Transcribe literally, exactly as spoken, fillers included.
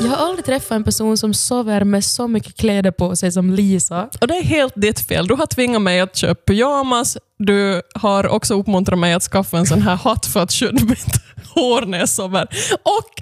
Jag har aldrig träffat en person som sover med så mycket kläder på sig som Lisa. Och det är helt ditt fel. Du har tvingat mig att köpa pyjamas. Du har också uppmuntrat mig att skaffa en sån här hatt för att skydda mitt hår när jag sover. Och